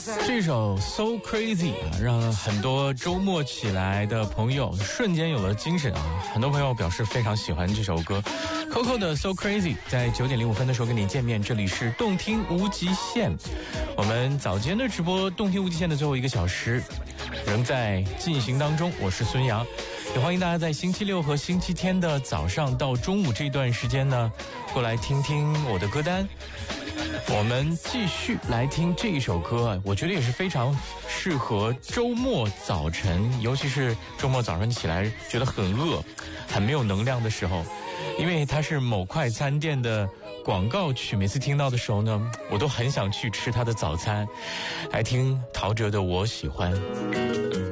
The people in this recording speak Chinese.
这首 So Crazy 啊，让很多周末起来的朋友瞬间有了精神啊！很多朋友表示非常喜欢这首歌。Coco 的 So Crazy 在9:05的时候跟你见面，这里是动听无极限。我们早间的直播动听无极限的最后1个小时仍在进行当中，我是孙杨，也欢迎大家在星期六和星期天的早上到中午这段时间呢，过来听听我的歌单。我们继续来听这一首歌，我觉得也是非常适合周末早晨，尤其是周末早上起来觉得很饿很没有能量的时候，因为它是某快餐店的广告曲，每次听到的时候呢，我都很想去吃它的早餐。来听陶喆的《我喜欢》。